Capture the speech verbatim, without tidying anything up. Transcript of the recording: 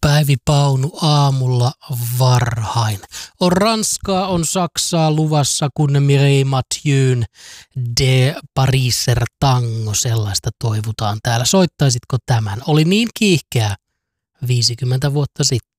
Päivi Paunu aamulla varhain. On Ranskaa, on Saksaa luvassa, kun Mireille Mathieu'n De Pariser Tango, sellaista toivotaan täällä. Soittaisitko tämän? Oli niin kiihkeä viisikymmentä vuotta sitten.